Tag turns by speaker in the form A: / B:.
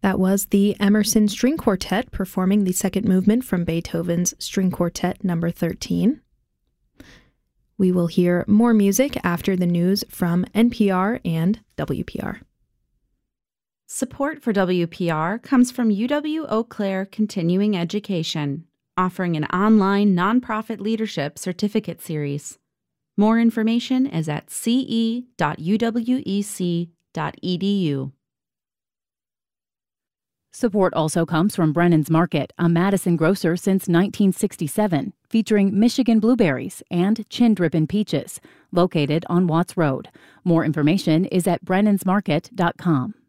A: That was the Emerson String Quartet performing the second movement from Beethoven's String Quartet No. 13. We will hear more music after the news from NPR and WPR.
B: Support for WPR comes from UW Eau Claire Continuing Education, offering an online nonprofit leadership certificate series. More information is at ce.uwec.edu.
C: Support also comes from Brennan's Market, a Madison grocer since 1967, featuring Michigan blueberries and chin-drippin' peaches, located on Watts Road. More information is at brennansmarket.com.